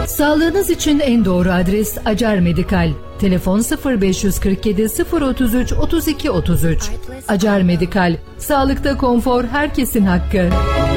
Sağlığınız için en doğru adres Acar Medikal. Telefon 0547 033 32 33. Acar Medikal. Sağlıkta konfor herkesin hakkı.